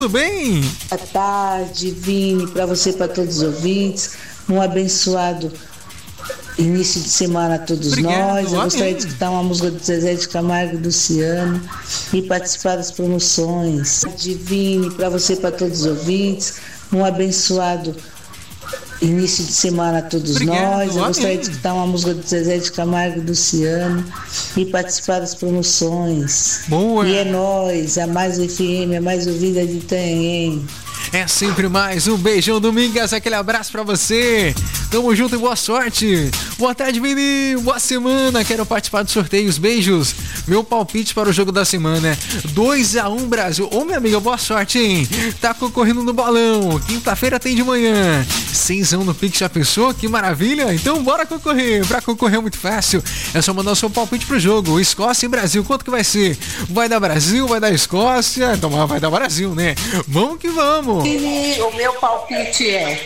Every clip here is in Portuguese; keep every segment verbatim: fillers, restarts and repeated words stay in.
Tudo bem? Boa tarde, Vini, para você e para todos os ouvintes. Um abençoado início de semana a todos Obrigado, nós. Eu amém. gostaria de escutar uma música do Zezé de Camargo e Luciano e participar das promoções. Divine para você e para todos os ouvintes. Um abençoado início de semana a todos Obrigado, nós. Eu gostaria amém. de escutar uma música do Zezé de Camargo e Luciano e participar das promoções. Boa. E é nóis, a mais F M, a mais ouvida de Itanhaém. É sempre mais um beijão, Domingas, aquele abraço pra você. Tamo junto e boa sorte. Boa tarde, Vini. Boa semana. Quero participar dos sorteios. Beijos. Meu palpite para o jogo da semana é dois a um Brasil. Ô, minha amiga, boa sorte, hein? Tá concorrendo no bolão. Quinta-feira tem de manhã. Seisão no Pix, já pensou? Que maravilha. Então bora concorrer. Pra concorrer é muito fácil. É só mandar o seu palpite pro jogo. Escócia e Brasil. Quanto que vai ser? Vai dar Brasil? Vai dar Escócia? Então vai dar Brasil, né? Vamos que vamos. O meu palpite é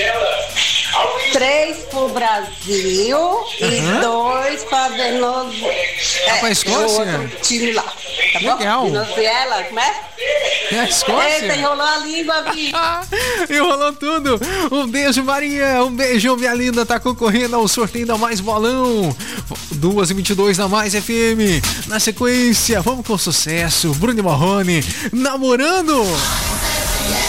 três pro Brasil uhum. e dois pra Venezuela. É, pra Escócia? Outro time lá. Tá legal. Venezuela, como é? É a Escócia? Eita, enrolou a língua, Vi. Enrolou tudo. Um beijo, Maria. Um beijo, minha linda. Tá concorrendo ao sorteio da Mais Bolão. duas e vinte e dois da Mais F M. Na sequência, vamos com sucesso. Bruno Marrone, Namorando.